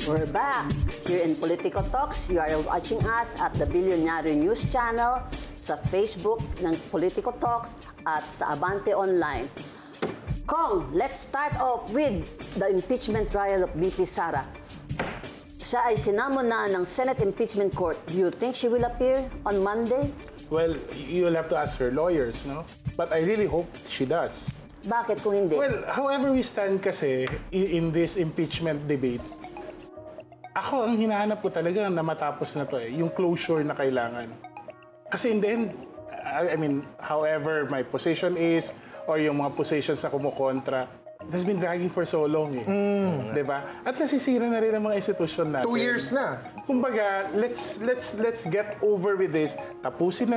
We're back here in Political Talks. You are watching us at the Billionaire News Channel, sa Facebook ng Political Talks at sa Abante Online. Kong, let's start off with the impeachment trial of VP Sara. Siya ay sinamon na ng Senate Impeachment Court. Do you think she will appear on Monday? Well, you'll have to ask her lawyers, no? But I really hope she does. Bakit kung hindi? Well, however we stand kasi in this impeachment debate, ako ang hinahanap ko talaga na matapos na to yung closure na kailangan. Kasi in the end, I mean, however my position is, or yung mga positions na kumukontra, it has been dragging for so long Diba? At nasisira na rin ang mga institusyon natin. 2 years na. Kumbaga, let's get over with this. Tapusin na